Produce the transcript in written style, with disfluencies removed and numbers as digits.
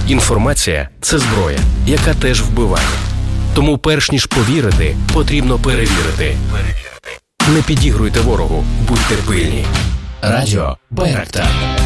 Інформація – це зброя, яка теж вбиває. Тому перш ніж повірити, потрібно перевірити. Не підігруйте ворогу, будьте пильні. Радіо Байрактар.